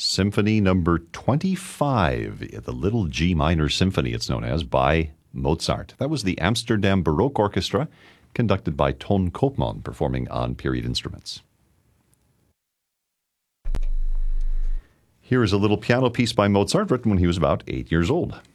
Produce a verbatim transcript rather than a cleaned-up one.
Symphony number twenty-five, the Little G Minor Symphony, it's known as, by Mozart. That was the Amsterdam Baroque Orchestra, conducted by Ton Koopman, performing on period instruments. Here is a little piano piece by Mozart, written when he was about eight years old.